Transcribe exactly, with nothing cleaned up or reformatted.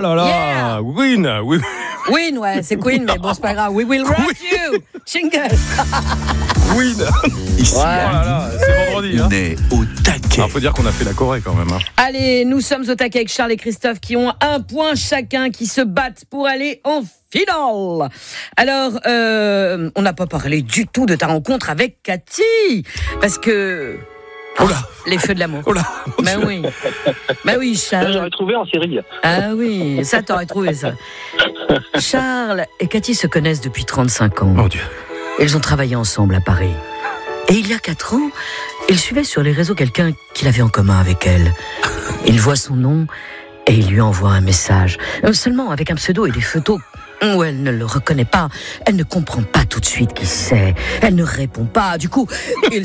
là là, Yeah. win, oui. Win, ouais, c'est Queen, mais bon, c'est pas grave. We will rock you. Jingle. Win. Ici, Oh là là, c'est vendredi. on Hein. est au taquet. Il faut dire qu'on a fait la Corée quand même. Hein. Allez, nous sommes au taquet avec Charles et Christophe qui ont un point chacun, qui se battent pour aller en finale. Alors, euh, on n'a pas parlé du tout de ta rencontre avec Cathy, parce que... Oh là. Les feux de l'amour. Oh là. Ben oui. Ben oui, Ça, Charles. j'aurais trouvé en série. Ah oui, ça t'aurais trouvé ça. Charles et Cathy se connaissent depuis trente-cinq ans. Mon Dieu. Ils ont travaillé ensemble à Paris. Et il y a quatre ans, il suivait sur les réseaux quelqu'un qu'il avait en commun avec elle. Il voit son nom et il lui envoie un message. Euh, Seulement avec un pseudo et des photos où elle ne le reconnaît pas. Elle ne comprend pas tout de suite qui c'est. Elle ne répond pas. Du coup, il